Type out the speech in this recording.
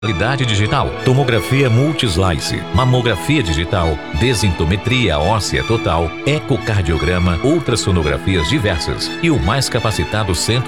Realidade digital, tomografia multislice, mamografia digital, densitometria óssea total, ecocardiograma, ultrassonografias diversas e o mais capacitado centro